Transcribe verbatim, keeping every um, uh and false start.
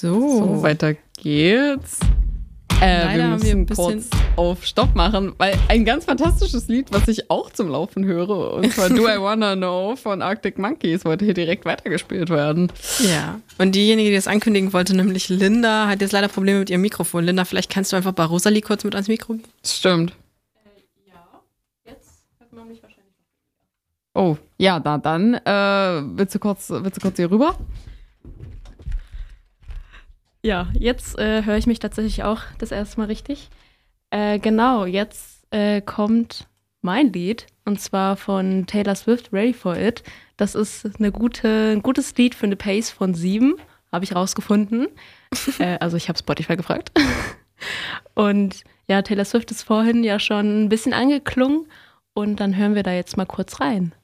So, So, weiter geht's. Äh, Leider wir haben wir müssen ein bisschen- kurz auf Stopp machen, weil ein ganz fantastisches Lied, was ich auch zum Laufen höre, und zwar Do I Wanna Know von Arctic Monkeys, wollte hier direkt weitergespielt werden. ja. Und diejenige, die das ankündigen wollte, nämlich Linda, hat jetzt leider Probleme mit ihrem Mikrofon. Linda, vielleicht kannst du einfach bei Rosalie kurz mit ans Mikro gehen. Das stimmt. Ja, jetzt hört man mich wahrscheinlich. Oh, ja, na dann, äh, willst du kurz, willst du kurz hier rüber? Ja, jetzt äh, höre ich mich tatsächlich auch das erste Mal richtig. Äh, genau, jetzt äh, kommt mein Lied und zwar von Taylor Swift, Ready for It. Das ist eine gute, ein gutes Lied für eine Pace von sieben, habe ich rausgefunden. äh, also ich habe Spotify gefragt. Und ja, Taylor Swift ist vorhin ja schon ein bisschen angeklungen und dann hören wir da jetzt mal kurz rein.